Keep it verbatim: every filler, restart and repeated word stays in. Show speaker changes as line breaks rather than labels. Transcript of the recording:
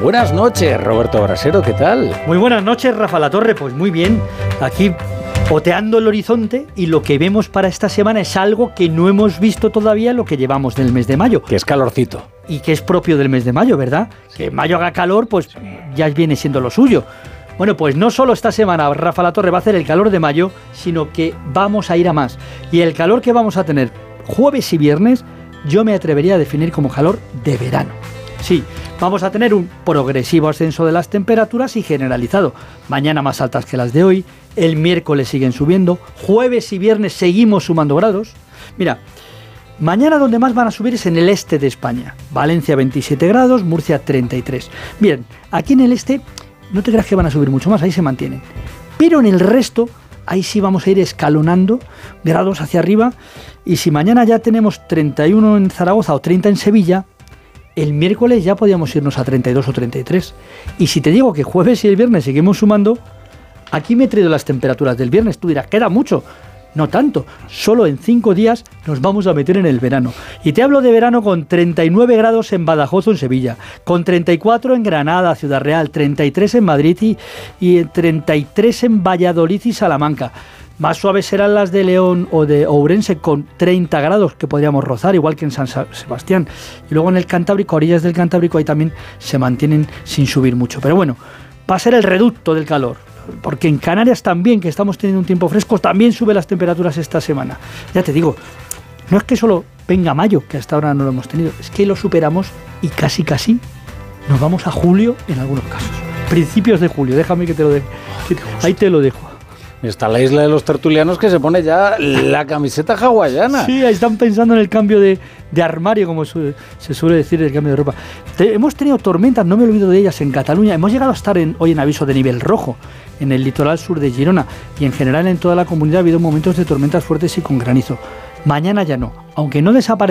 Buenas noches, Roberto Brasero, ¿qué tal?
Muy buenas noches, Rafa Latorre. Pues muy bien, aquí oteando el horizonte, y lo que vemos para esta semana es algo que no hemos visto todavía en lo que llevamos del mes de mayo.
Que es calorcito.
Y que es propio del mes de mayo, ¿verdad? Que en mayo haga calor, pues ya viene siendo lo suyo. Bueno, pues no solo esta semana Rafa Latorre va a hacer el calor de mayo, sino que vamos a ir a más. Y el calor que vamos a tener jueves y viernes, yo me atrevería a definir como calor de verano. Sí, vamos a tener un progresivo ascenso de las temperaturas y generalizado. Mañana más altas que las de hoy, el miércoles siguen subiendo, jueves y viernes seguimos sumando grados. Mira, mañana donde más van a subir es en el este de España. Valencia veintisiete grados, Murcia treinta y tres. Bien, aquí en el este no te creas que van a subir mucho más, ahí se mantienen. Pero en el resto, ahí sí vamos a ir escalonando grados hacia arriba. Y si mañana ya tenemos treinta y uno en Zaragoza o treinta en Sevilla, el miércoles ya podíamos irnos a treinta y dos o treinta y tres. Y si te digo que jueves y el viernes seguimos sumando, aquí me he traído las temperaturas del viernes. Tú dirás, queda mucho. No tanto, solo en cinco días nos vamos a meter en el verano. Y te hablo de verano con treinta y nueve grados en Badajoz o en Sevilla, con treinta y cuatro en Granada, Ciudad Real, treinta y tres en Madrid y, y treinta y tres en Valladolid y Salamanca. Más suaves serán las de León o de Ourense, con treinta grados que podríamos rozar, igual que en San Sebastián. Y luego en el Cantábrico, orillas del Cantábrico, ahí también se mantienen sin subir mucho. Pero bueno, va a ser el reducto del calor, porque en Canarias también, que estamos teniendo un tiempo fresco, también suben las temperaturas esta semana. Ya te digo, no es que solo venga mayo, que hasta ahora no lo hemos tenido, es que lo superamos y casi casi nos vamos a julio en algunos casos. Principios de julio, déjame que te lo deje. Ahí te lo dejo.
Está la isla de los tertulianos que se pone ya la camiseta hawaiana.
Sí, ahí están pensando en el cambio de, de armario, como su, se suele decir, el cambio de ropa. Te, hemos tenido tormentas, no me olvido de ellas, en Cataluña. Hemos llegado a estar en, hoy en aviso de nivel rojo, en el litoral sur de Girona. Y en general en toda la comunidad ha habido momentos de tormentas fuertes y con granizo. Mañana ya no, aunque no desaparece.